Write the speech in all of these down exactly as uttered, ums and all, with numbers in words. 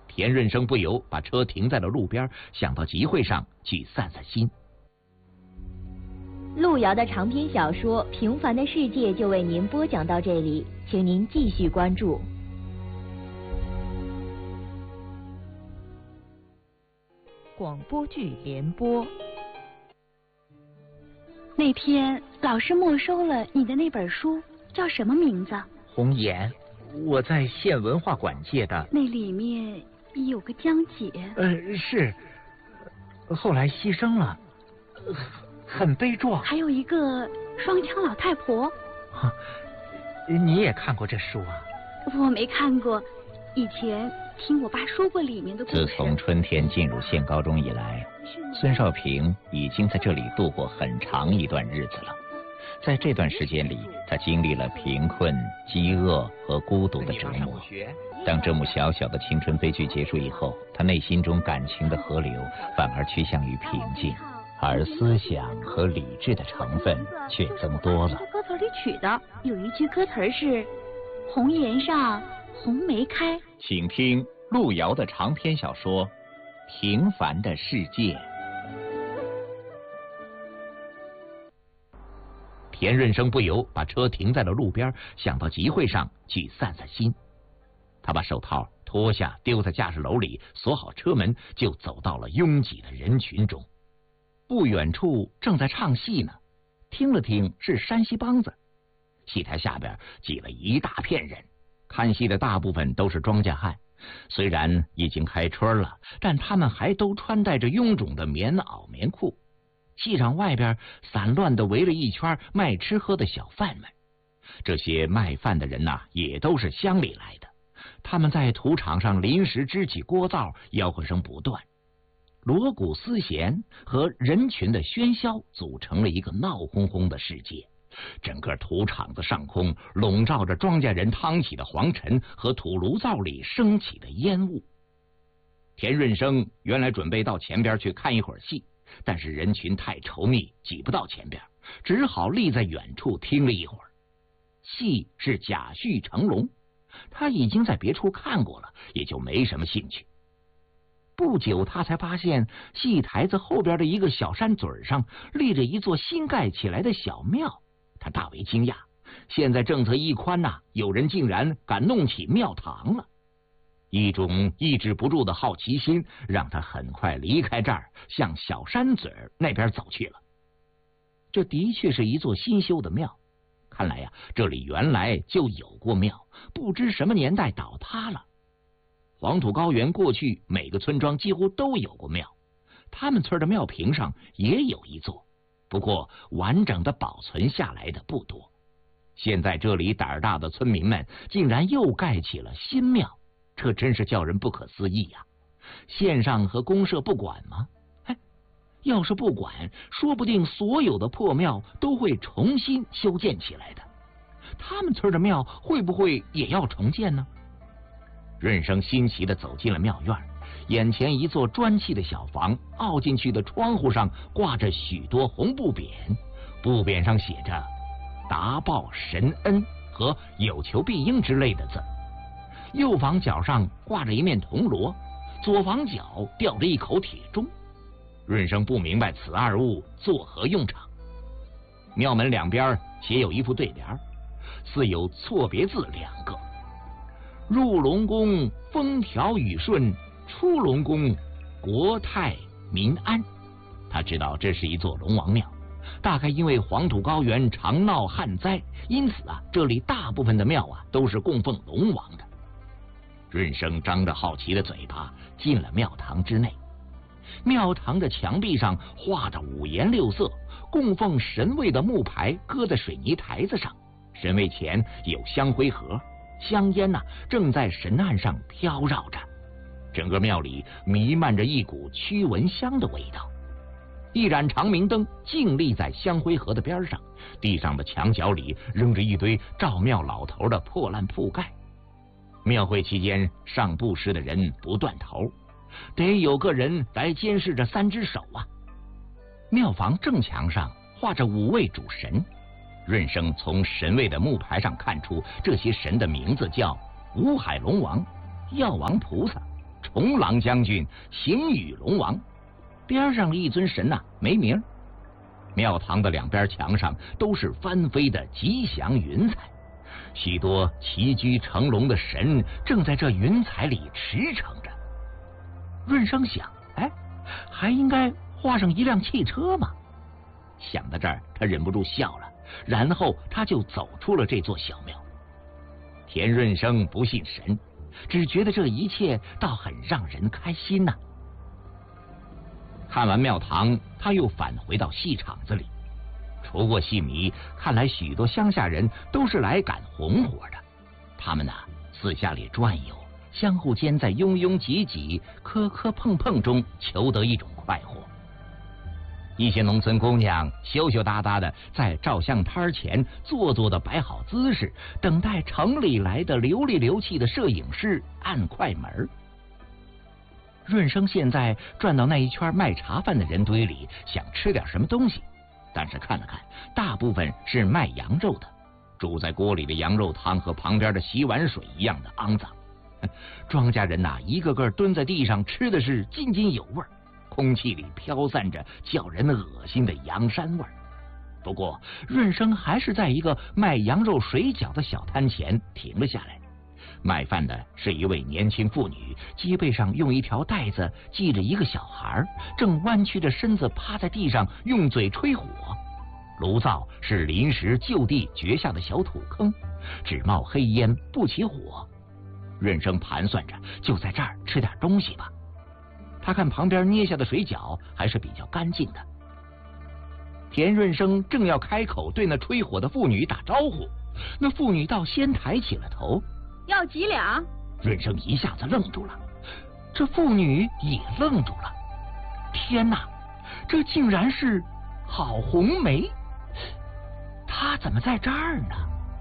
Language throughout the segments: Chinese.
田润生不由把车停在了路边，想到集会上去散散心。 路遥的长篇小说《平凡的世界》就为您播讲到这里，请您继续关注。 广播剧联播。 那天老师没收了你的那本书，叫什么名字？ 红颜，我在县文化馆借的。 那里面有个江姐。 呃，是，后来牺牲了，很悲壮。 还有一个双枪老太婆。 啊，你也看过这书啊？ 我没看过，以前听我爸说过里面的故事。 自从春天进入县高中以来，孙少平已经在这里度过很长一段日子了。在这段时间里，他经历了贫困、饥饿和孤独的折磨。当这幕小小的青春悲剧结束以后，他内心中感情的河流反而趋向于平静，而思想和理智的成分却增多了。 歌词里取的有一句歌词是“红颜上红梅开”。 请听路遥的长篇小说《平凡的世界》。田润生不由把车停在了路边，想到集会上去散散心。他把手套脱下，丢在驾驶楼里，锁好车门，就走到了拥挤的人群中。不远处正在唱戏呢，听了听是山西梆子。戏台下边挤了一大片人，看戏的大部分都是庄稼汉，虽然已经开春了，但他们还都穿戴着臃肿的棉袄棉裤。戏场外边散乱地围了一圈卖吃喝的小贩们，这些卖饭的人呐、啊，也都是乡里来的。他们在土场上临时支起锅灶，吆喝声不断，锣鼓丝弦和人群的喧嚣组成了一个闹哄哄的世界。整个土场子上空笼罩着庄稼人趟起的黄尘和土炉灶里升起的烟雾。田润生原来准备到前边去看一会儿戏，但是人群太稠密，挤不到前边，只好立在远处听了一会儿。戏是贾旭成龙，他已经在别处看过了，也就没什么兴趣。不久他才发现戏台子后边的一个小山嘴上立着一座新盖起来的小庙，他大为惊讶，现在政策一宽呐、啊，有人竟然敢弄起庙堂了。一种抑制不住的好奇心让他很快离开这儿，向小山嘴那边走去了。这的确是一座新修的庙，看来呀、啊，这里原来就有过庙，不知什么年代倒塌了。黄土高原过去每个村庄几乎都有过庙，他们村的庙坪上也有一座，不过完整的保存下来的不多。现在这里胆儿大的村民们竟然又盖起了新庙，这真是叫人不可思议呀、啊！县上和公社不管吗？哎，要是不管，说不定所有的破庙都会重新修建起来的。他们村的庙会不会也要重建呢？润生新奇地走进了庙院，眼前一座砖砌的小房，凹进去的窗户上挂着许多红布匾，布匾上写着“达报神恩”和“有求必应”之类的字。右房角上挂着一面铜锣，左房角吊着一口铁钟。润生不明白此二物作何用场。庙门两边写有一副对联，似有错别字两个：入龙宫风调雨顺，出龙宫国泰民安。他知道这是一座龙王庙，大概因为黄土高原常闹旱灾，因此啊，这里大部分的庙啊都是供奉龙王的。润生张着好奇的嘴巴进了庙堂之内。庙堂的墙壁上画着五颜六色供奉神位的木牌，搁在水泥台子上，神位前有香灰盒，香烟呐、啊、正在神案上飘绕着。整个庙里弥漫着一股驱蚊香的味道。一盏长明灯静立在香灰盒的边上，地上的墙角里扔着一堆照庙老头的破烂铺盖。庙会期间上布施的人不断头，得有个人来监视着三只手啊。庙房正墙上画着五位主神，润生从神位的木牌上看出，这些神的名字叫五海龙王、药王菩萨、 重郎将军、行雨龙王，边上一尊神呐、啊、没名。庙堂的两边墙上都是翻飞的吉祥云彩，许多齐居成龙的神正在这云彩里驰骋着。润生想，哎，还应该画上一辆汽车嘛。想到这儿，他忍不住笑了，然后他就走出了这座小庙。田润生不信神，只觉得这一切倒很让人开心呐、啊。看完庙堂，他又返回到戏场子里。除过戏迷，看来许多乡下人都是来赶红活的。他们呢，四下里转悠，相互间在拥拥挤挤、磕磕碰碰中求得一种快活。一些农村姑娘羞羞答答的在照相摊前做作的摆好姿势，等待城里来的流里流气的摄影师按快门。润生现在转到那一圈卖茶饭的人堆里，想吃点什么东西，但是看了看，大部分是卖羊肉的，煮在锅里的羊肉汤和旁边的洗碗水一样的肮脏。庄稼人呐、啊，一个个蹲在地上吃的是津津有味，空气里飘散着叫人恶心的羊膻味。不过润生还是在一个卖羊肉水饺的小摊前停了下来。卖饭的是一位年轻妇女，脊背上用一条带子系着一个小孩，正弯曲着身子趴在地上用嘴吹火。炉灶是临时就地掘下的小土坑，只冒黑烟不起火。润生盘算着就在这儿吃点东西吧。他看旁边捏下的水饺还是比较干净的。田润生正要开口对那吹火的妇女打招呼，那妇女倒先抬起了头。 要几两？ 润生一下子愣住了，这妇女也愣住了。天哪，这竟然是郝红梅，她怎么在这儿呢？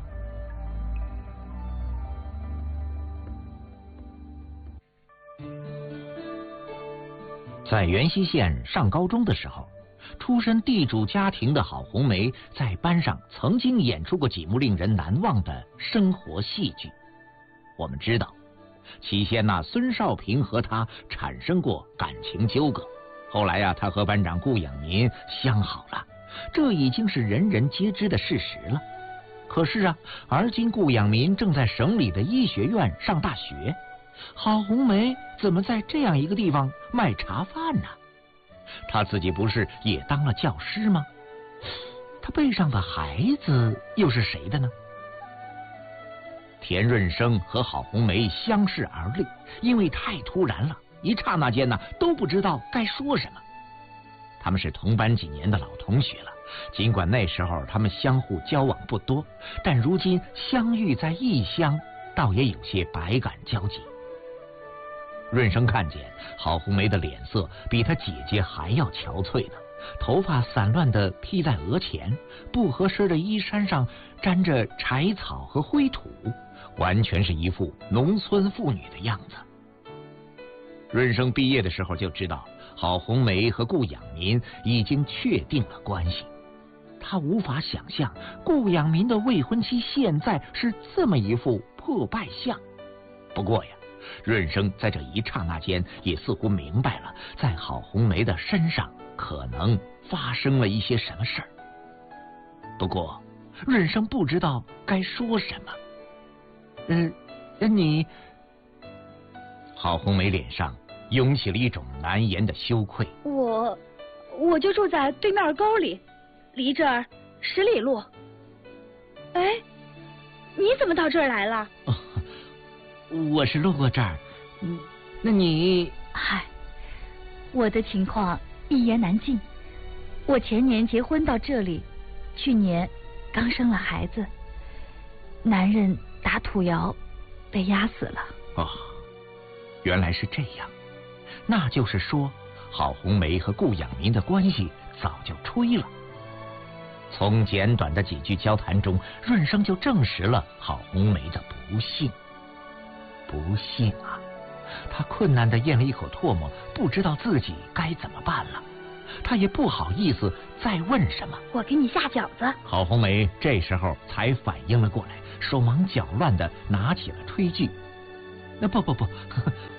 在元溪县上高中的时候，出身地主家庭的郝红梅在班上曾经演出过几幕令人难忘的生活戏剧。我们知道，起先那孙少平和他产生过感情纠葛，后来呀、啊，他和班长顾养民相好了，这已经是人人皆知的事实了。可是啊，而今顾养民正在省里的医学院上大学，郝红梅怎么在这样一个地方卖茶饭呢？他自己不是也当了教师吗？他背上的孩子又是谁的呢？田润生和郝红梅相视而立，因为太突然了，一刹那间呢都不知道该说什么。他们是同班几年的老同学了，尽管那时候他们相互交往不多，但如今相遇在异乡，倒也有些百感交集。润生看见郝红梅的脸色比她姐姐还要憔悴呢，头发散乱地披在额前，不合身的衣衫上沾着柴草和灰土，完全是一副农村妇女的样子。润生毕业的时候就知道郝红梅和顾养民已经确定了关系，他无法想象顾养民的未婚妻现在是这么一副破败相。不过呀，润生在这一刹那间也似乎明白了，在郝红梅的身上可能发生了一些什么事儿。不过润生不知道该说什么。呃，你……郝红梅脸上涌起了一种难言的羞愧。 我，我就住在对面沟里，离这儿十里路。哎，你怎么到这儿来了？ 哦，我是路过这儿。嗯，那你…… 嗨，我的情况一言难尽。我前年结婚到这里，去年刚生了孩子，男人打土窑被压死了。 哦，原来是这样。那就是说，郝红梅和顾养民的关系早就吹了。从简短的几句交谈中，润生就证实了郝红梅的不幸。不幸啊！他困难地咽了一口唾沫，不知道自己该怎么办了。他也不好意思再问什么。 我给你下饺子。 郝红梅这时候才反应了过来，手忙脚乱地拿起了炊具。那不不不，我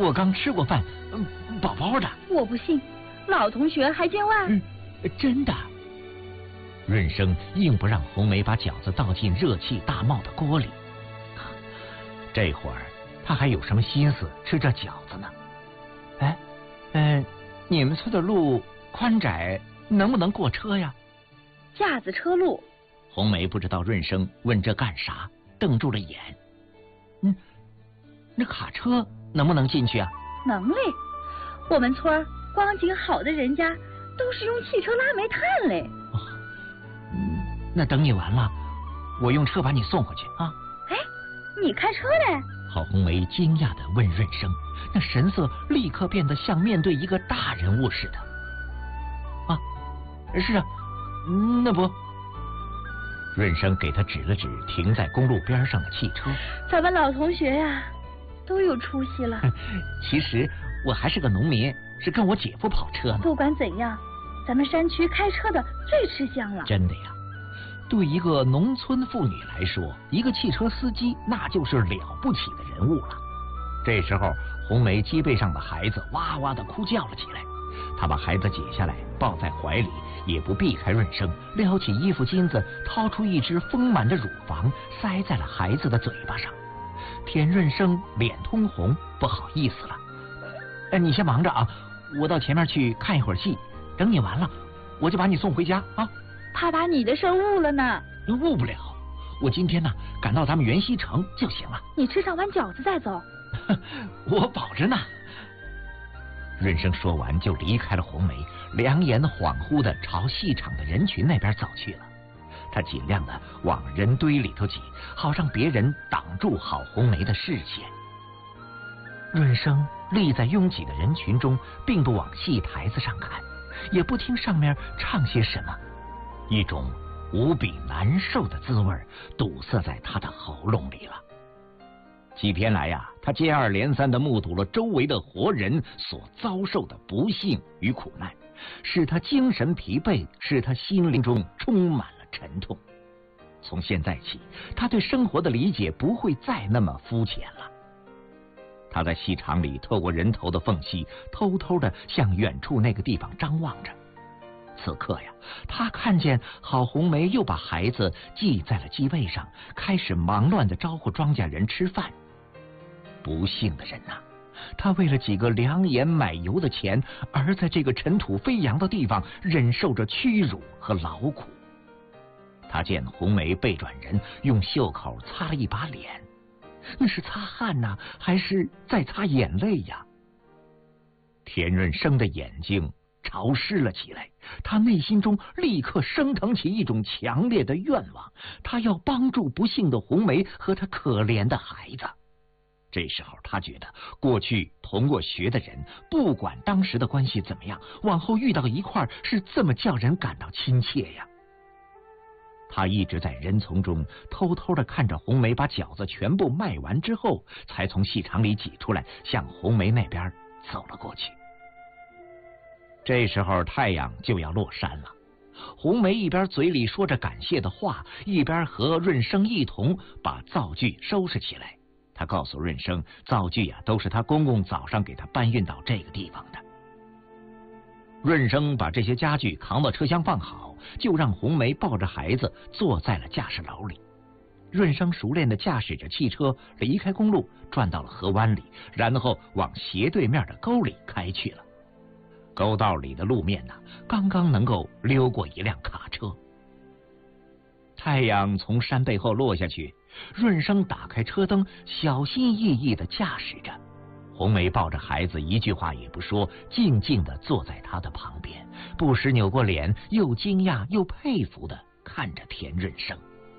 我刚吃过饭，嗯，饱饱的。 我不信，老同学还见外。 嗯，真的。 润生硬不让红梅把饺子倒进热气大冒的锅里。这会儿他还有什么心思吃这饺子呢？ 哎，嗯、呃，你们村的路宽窄，能不能过车呀？ 架子车路。 红梅不知道润生问这干啥，瞪住了眼。 嗯，那卡车能不能进去啊？ 能嘞，我们村光景好的人家都是用汽车拉煤炭嘞。 哦，嗯，那等你完了，我用车把你送回去啊。 哎，你开车嘞？ 郝红梅惊讶地问润生，那神色立刻变得像面对一个大人物似的。 啊，是啊，那不。 润生给他指了指停在公路边上的汽车。 咱们老同学呀，都有出息了。 其实我还是个农民，是跟我姐夫跑车呢。 不管怎样，咱们山区开车的最吃香了。 真的呀，对一个农村妇女来说，一个汽车司机那就是了不起的人物了。这时候，红梅脊背上的孩子哇哇的哭叫了起来。她把孩子解下来，抱在怀里，也不避开润生，撩起衣服襟子，掏出一只丰满的乳房，塞在了孩子的嘴巴上。田润生脸通红，不好意思了。 哎，你先忙着啊，我到前面去看一会儿戏，等你完了，我就把你送回家啊。 怕把你的事误了呢。 误不了，我今天呢赶到咱们元溪城就行了。 你吃上碗饺子再走。 我保着呢。 润生说完就离开了红梅，两眼恍惚的朝戏场的人群那边走去了。他尽量的往人堆里头挤，好让别人挡住郝红梅的视线。润生立在拥挤的人群中，并不往戏台子上看，也不听上面唱些什么，一种无比难受的滋味堵塞在他的喉咙里了。几天来呀、啊，他接二连三地目睹了周围的活人所遭受的不幸与苦难，使他精神疲惫，使他心灵中充满了沉痛。从现在起，他对生活的理解不会再那么肤浅了。他在戏场里透过人头的缝隙，偷偷地向远处那个地方张望着。此刻呀，他看见郝红梅又把孩子系在了机位上，开始忙乱地招呼庄稼人吃饭。不幸的人呐、啊，他为了几个粮盐买油的钱，而在这个尘土飞扬的地方忍受着屈辱和劳苦。他见红梅背转人，用袖口擦了一把脸，那是擦汗呐、啊，还是在擦眼泪呀？田润生的眼睛潮湿了起来，他内心中立刻升腾起一种强烈的愿望，他要帮助不幸的红梅和他可怜的孩子。这时候他觉得过去同过学的人，不管当时的关系怎么样，往后遇到一块是这么叫人感到亲切呀。他一直在人丛中偷偷的看着红梅把饺子全部卖完之后，才从戏场里挤出来，向红梅那边走了过去。这时候太阳就要落山了，红梅一边嘴里说着感谢的话，一边和润生一同把灶具收拾起来。他告诉润生，灶具啊都是他公公早上给他搬运到这个地方的。润生把这些家具扛到车厢放好，就让红梅抱着孩子坐在了驾驶楼里。润生熟练地驾驶着汽车离开公路，转到了河湾里，然后往斜对面的沟里开去了。沟道里的路面呢、啊，刚刚能够溜过一辆卡车。太阳从山背后落下去，润生打开车灯，小心翼翼地驾驶着。红梅抱着孩子，一句话也不说，静静地坐在他的旁边，不时扭过脸，又惊讶又佩服地看着田润生。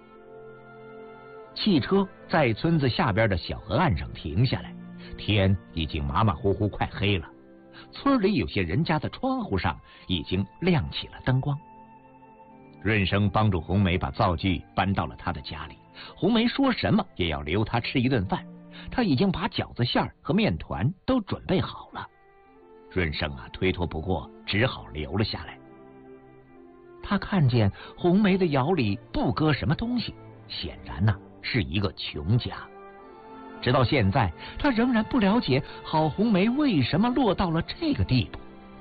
汽车在村子下边的小河岸上停下来，天已经马马虎虎快黑了。村里有些人家的窗户上已经亮起了灯光。润生帮助红梅把灶具搬到了他的家里，红梅说什么也要留他吃一顿饭，他已经把饺子馅和面团都准备好了。润生啊推脱不过，只好留了下来。他看见红梅的窑里不搁什么东西，显然呢、啊、是一个穷家。 直到现在，他仍然不了解郝红梅为什么落到了这个地步。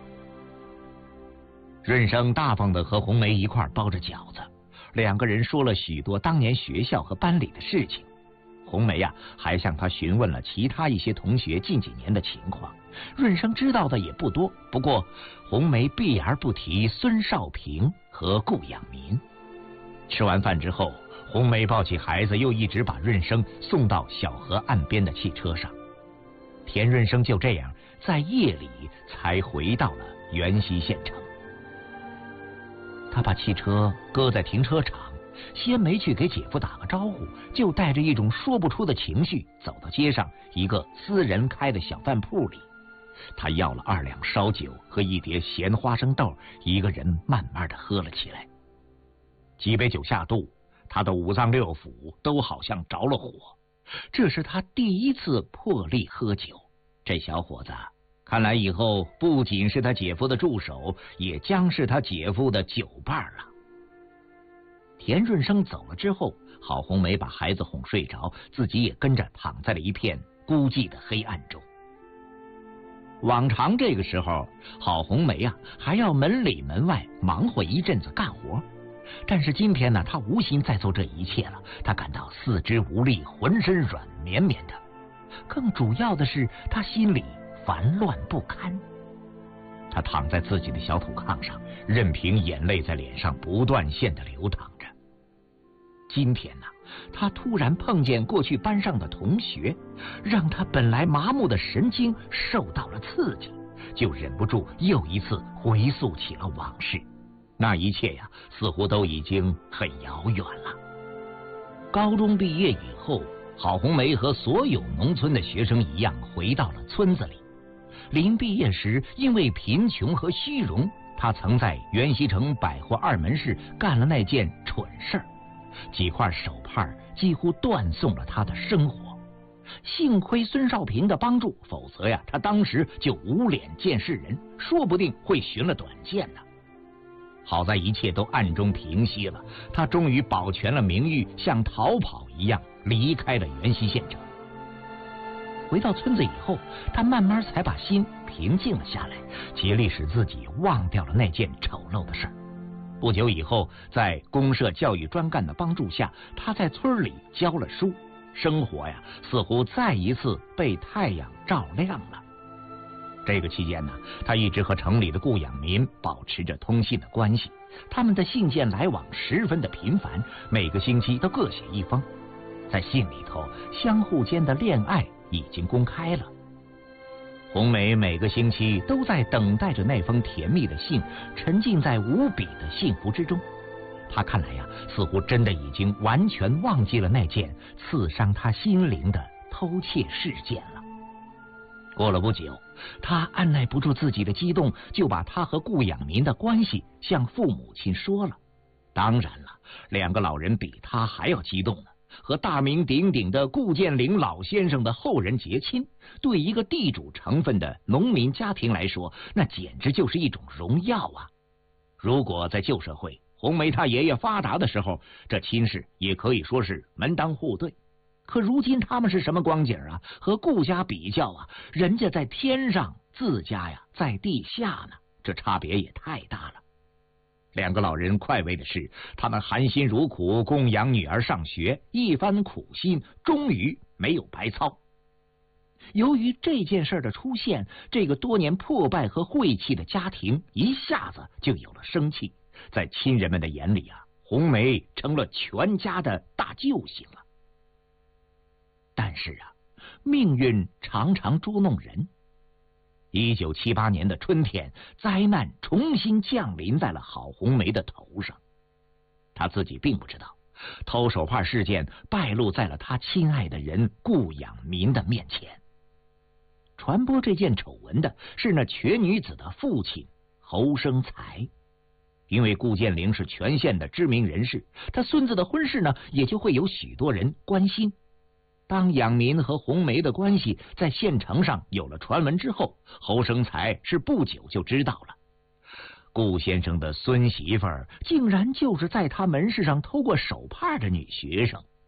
润生大方的和红梅一块包着饺子，两个人说了许多当年学校和班里的事情。红梅呀、啊，还向他询问了其他一些同学近几年的情况。润生知道的也不多，不过红梅避而不提孙少平和顾养民。吃完饭之后，红梅抱起孩子，又一直把润生送到小河岸边的汽车上。田润生就这样在夜里才回到了元溪县城。他把汽车搁在停车场，先没去给姐夫打个招呼，就带着一种说不出的情绪走到街上一个私人开的小饭铺里。他要了二两烧酒和一碟咸花生豆，一个人慢慢的喝了起来。几杯酒下肚，他的五脏六腑都好像着了火。这是他第一次破例喝酒。这小伙子看来以后不仅是他姐夫的助手，也将是他姐夫的酒伴了。田润生走了之后，郝红梅把孩子哄睡着，自己也跟着躺在了一片孤寂的黑暗中。往常这个时候，郝红梅啊还要门里门外忙活一阵子干活，但是今天呢，她无心再做这一切了。她感到四肢无力，浑身软绵绵的，更主要的是，她心里烦乱不堪。她躺在自己的小土炕上，任凭眼泪在脸上不断线的流淌着。今天呢，他突然碰见过去班上的同学，让他本来麻木的神经受到了刺激，就忍不住又一次回溯起了往事。那一切呀，似乎都已经很遥远了。高中毕业以后，郝红梅和所有农村的学生一样，回到了村子里。临毕业时，因为贫穷和虚荣，他曾在元溪城百货二门市干了那件蠢事儿。几块手帕几乎断送了他的生活，幸亏孙少平的帮助，否则呀，他当时就无脸见世人，说不定会寻了短见呢。好在一切都暗中平息了，他终于保全了名誉，像逃跑一样离开了元溪县城。回到村子以后，他慢慢才把心平静了下来，竭力使自己忘掉了那件丑陋的事儿。不久以后，在公社教育专干的帮助下，他在村里教了书，生活呀似乎再一次被太阳照亮了。这个期间呢，他一直和城里的顾养民保持着通信的关系，他们的信件来往十分的频繁，每个星期都各写一封。在信里头，相互间的恋爱已经公开了。红梅每个星期都在等待着那封甜蜜的信，沉浸在无比的幸福之中。她看来呀，似乎真的已经完全忘记了那件刺伤她心灵的偷窃事件了。过了不久，她按耐不住自己的激动，就把她和顾养民的关系向父母亲说了。当然了，两个老人比她还要激动呢。和大名鼎鼎的顾建林老先生的后人结亲，对一个地主成分的农民家庭来说，那简直就是一种荣耀啊！如果在旧社会，红梅他爷爷发达的时候，这亲事也可以说是门当户对。可如今他们是什么光景啊？和顾家比较啊，人家在天上，自家呀在地下呢，这差别也太大了。两个老人快慰的是，他们含辛茹苦供养女儿上学，一番苦心终于没有白操。由于这件事的出现，这个多年破败和晦气的家庭一下子就有了生气，在亲人们的眼里啊，红梅成了全家的大救星了。但是啊，命运常常捉弄人。一九七八年的春天，灾难重新降临在了郝红梅的头上。她自己并不知道，偷手帕事件败露在了她亲爱的人顾养民的面前。传播这件丑闻的是那瘸女子的父亲侯生才。因为顾建林是全县的知名人士，他孙子的婚事呢，也就会有许多人关心。当养民和红梅的关系在县城上有了传闻之后，侯生才是不久就知道了，顾先生的孙媳妇儿竟然就是在他门市上偷过手帕的女学生。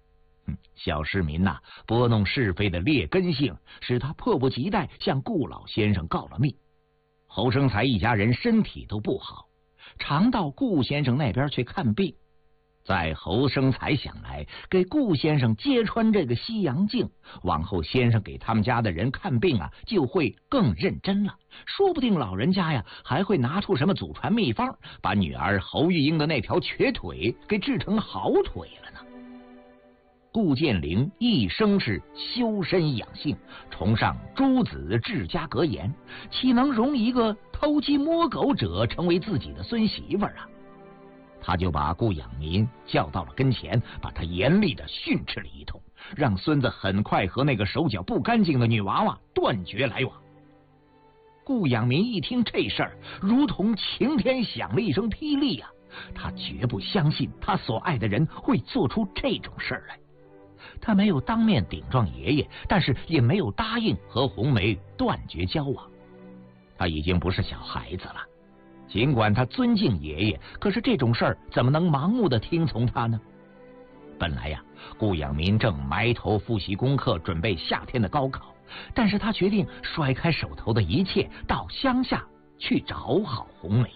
哼，小市民呐、啊，拨弄是非的劣根性，使他迫不及待向顾老先生告了密。侯生才一家人身体都不好，常到顾先生那边去看病。在侯生才想来，给顾先生揭穿这个西洋镜，往后先生给他们家的人看病啊，就会更认真了。说不定老人家呀，还会拿出什么祖传秘方，把女儿侯玉英的那条瘸腿给治成好腿了呢。顾建陵一生是修身养性，崇尚诸子治家格言，岂能容一个偷鸡摸狗者成为自己的孙媳妇儿啊？他就把顾养民叫到了跟前，把他严厉的训斥了一通，让孙子很快和那个手脚不干净的女娃娃断绝来往。顾养民一听这事儿，如同晴天响了一声霹雳啊！他绝不相信他所爱的人会做出这种事儿来。他没有当面顶撞爷爷，但是也没有答应和红梅断绝交往。他已经不是小孩子了，尽管他尊敬爷爷，可是这种事儿怎么能盲目的听从他呢？本来呀，顾养民正埋头复习功课，准备夏天的高考，但是他决定甩开手头的一切，到乡下去找郝红梅。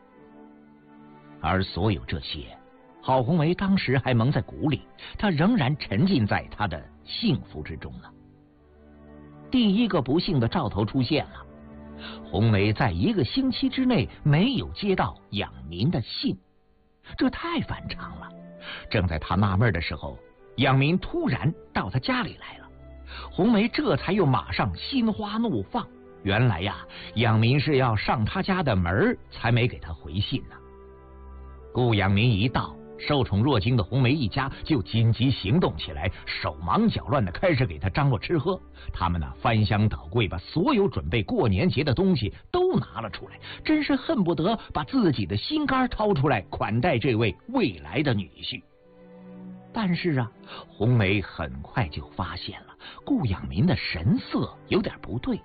而所有这些，郝红梅当时还蒙在鼓里，她仍然沉浸在她的幸福之中呢。第一个不幸的兆头出现了，红梅在一个星期之内没有接到养民的信，这太反常了。正在他纳闷的时候，养民突然到他家里来了，红梅这才又马上心花怒放。原来呀，养民是要上他家的门才没给他回信呢。顾养民一到，受宠若惊的红梅一家就紧急行动起来，手忙脚乱的开始给他张罗吃喝。他们呢翻箱倒柜，把所有准备过年节的东西都拿了出来，真是恨不得把自己的心肝掏出来款待这位未来的女婿。但是啊，红梅很快就发现了顾养民的神色有点不对。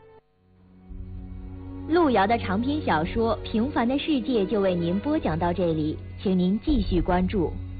路遥的长篇小说《平凡的世界》就为您播讲到这里，请您继续关注。